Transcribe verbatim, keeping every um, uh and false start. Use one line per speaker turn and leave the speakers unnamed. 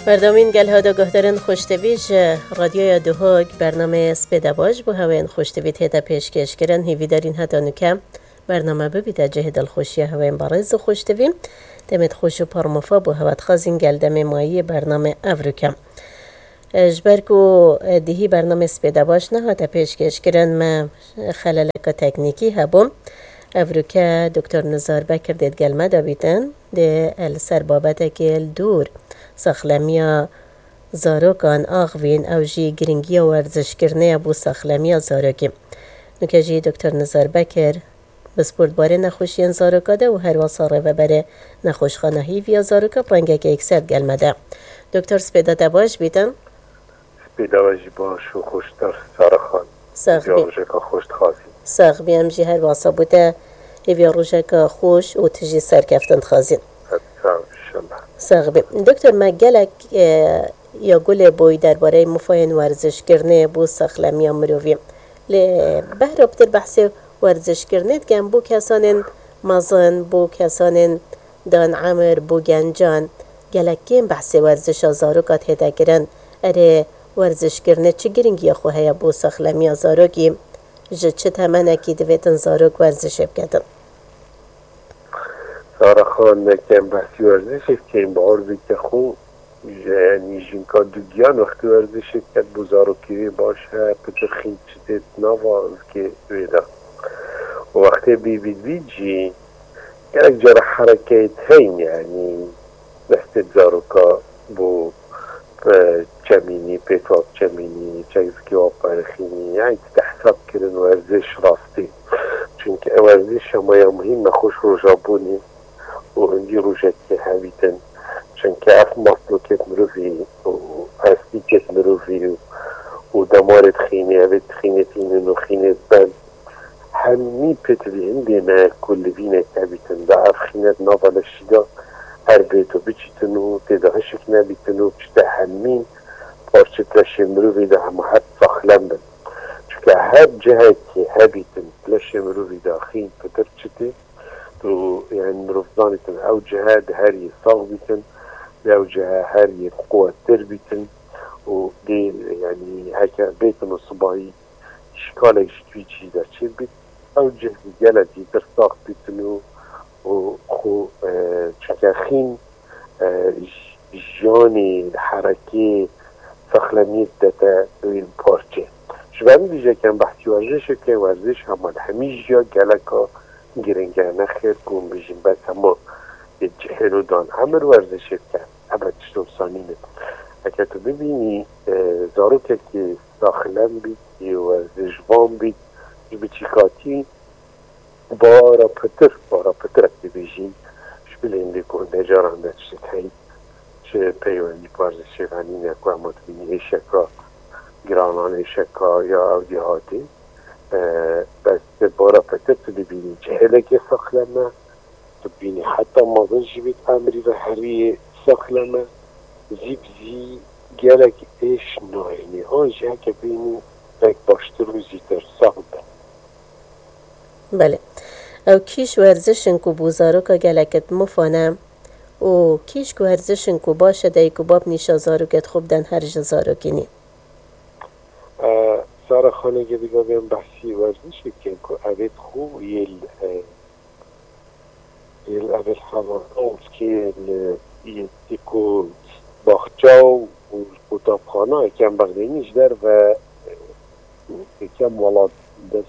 بردامین گل ها دا گهدارن خوشتویج رادیوی دوهاگ برنامه سپیده باش بو هاوین خوشتوی تیتا پیشکش کرن هیوی دارین هتا نکم برنامه ببیده جه دلخوشی هاوین بارز خوشتوی دمت خوش و پارموفا بو هوت خازین گل دم مایی برنامه افریکم جبرکو دیهی برنامه سپیده باش نه هتا پیشکش کرن ما خلالک تکنیکی هبوم افریکا دکتر نزار بکر دید گل مدا بیتن ده السر بابت گل دور ساخلمیا زاروکان آغوین او جی گرنگی و ورزش کرنه بو ساخلمیا زاروکی نکه جی دکتر نزار بکر بسپورت باره نخوشین زاروکا ده و هر وصاره و بره نخوشخانه هیویا زاروکا پرنگه که اکسر گلمه ده دکتر سپیده ده باش بیتن؟
سپیده باشی باش و خوشتر سارخان
ساخ بیم
روژه که خوشت خواهی
ساخ بیم جی هر وصا بوده هیویا روژه که خوش و تجی سر کفتن خازین ساق بیم دکتر ما گلک یا گل بوی درباره مفاین ورزش کرنه بو ساخلمی مروی لی بهر ابتر بحث ورزش کرنه دگم بو کسان مزن بو کسان دان عمر بو گنجان گلک کم بحث ورزش زاروکات هده کرن اره ورزش کرنه چه گرنگی خواه بو ساخلمی زاروکی جه چه تمنه که دویتن زاروک ورزش بکدن
سارا خان نکم بحثی ورزش کم بار بی که خون یعنی جنکا دوگیان وقتی ورزش کد بزارو کیوی باشه پتر خیلی چیزت نواز که ویدا و وقتی بی بید بید جی یک جر حرکت هین یعنی دست زاروکا بو چمینی پیتواب چمینی چیزکی و پرخینی یعنی تحساب کردن ورزش راستی چونکه ورزش همه مهم خوش روژا بونی و هندی روژه که همیتن چون که اف مطلوکت مروفی و هستیکت مروفی و دمارت خینه اوید خینه تینن و خینه بند همی پتوی هنده نه کل بینه که همیتن دا اف خینه نوالشیدا هر بیتو بچیتن و تدهشک نبیتن و بچتا همین پارچه تلشه مروفی دا همه حد ساخلم بند چون که هر جهت که همیتن تلشه مروفی دا خین پتر چته تو يعني رفضانتن او جهاد هاري صاغ بيتن او جهاد هاري قوة تر بيتن ودي يعني هكا بيتن الصباحي شكالة يشتوي چي در چير بيت او جهد جلدي در صاغ بيتن وخو چكاخين جاني حركي سخلميت داتا دوين پارچه شبان بيجا كان بحثي ورزش كان ورزش همان هميجا جلكا گرنگانه خیر گم بشیم بس اما جهل و دان همه ورزش کرد اما چطور سانینه اگه تو ببینی زاروکه که ساخلم بید یه ورزشوان بید به چیکاتی بارا پتر بارا پتر اکتی بشیم شبیلنده کن نجارنده چه تایی چه پیوندی ورزش غنی نکو اما تو بینی شکا گرانان شکا یا او دیهاتی بس بارا پتر تو ببینی جهله که ساخلمه تو بینی حتی مازن جیبید امری و حری ساخلمه زیب زی گلک ایش ناینی آنجا که بینی یک باشتر و زیتر ساخل
بله او کیش ورزشن کو بوزارو که گلکت مفانه و کیش که ورزشن کو باشه دای که باب نیشا زارو کت خوب دن هر جزارو کنی
سارا خانه که دیگه بیم بحثی ورزش که که اوید خوب یل یل اوید حوانات که یل تیکو باخچا و کتابخانه کم بغدینیش در و کم ولاد دست